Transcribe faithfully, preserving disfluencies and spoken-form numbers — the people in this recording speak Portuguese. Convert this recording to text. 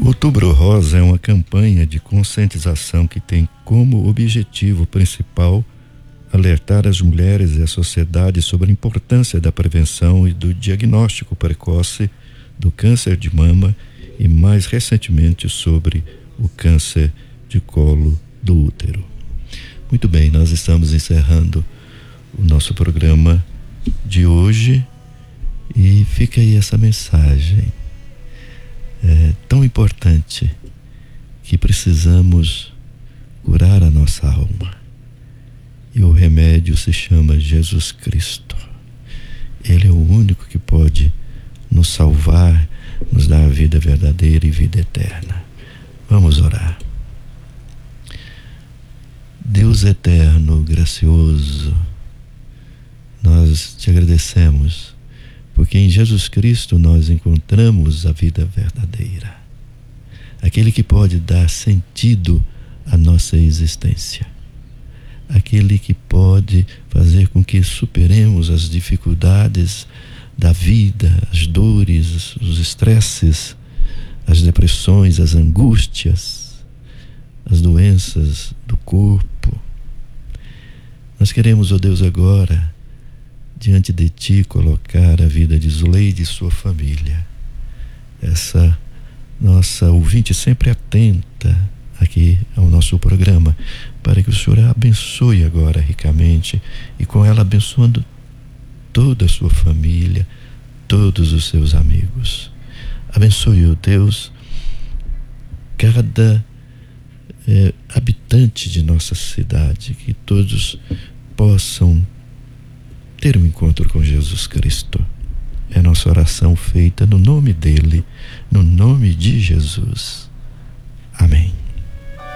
Outubro Rosa é uma campanha de conscientização que tem como objetivo principal alertar as mulheres e a sociedade sobre a importância da prevenção e do diagnóstico precoce do câncer de mama e, mais recentemente, sobre o câncer de colo do útero. Muito bem, nós estamos encerrando o nosso programa de hoje e fica aí essa mensagem é, tão importante que precisamos curar a nossa alma. E o remédio se chama Jesus Cristo. Ele é o único que pode nos salvar, nos dar a vida verdadeira e vida eterna. Vamos orar. Deus eterno, gracioso, nós te agradecemos, porque em Jesus Cristo nós encontramos a vida verdadeira, aquele que pode dar sentido à nossa existência, aquele que pode fazer com que superemos as dificuldades da vida, as dores, os estresses, as depressões, as angústias, as doenças do corpo. Nós queremos, ó Deus, agora, diante de Ti, colocar a vida de Zuleide e sua família, essa nossa ouvinte sempre atenta aqui ao nosso programa, para que o Senhor a abençoe agora ricamente e com ela abençoando toda a sua família, todos os seus amigos. Abençoe, ó Deus, cada é, habitante de nossa cidade, que todos possam ter um encontro com Jesus Cristo. É nossa oração feita no nome dele, no nome de Jesus.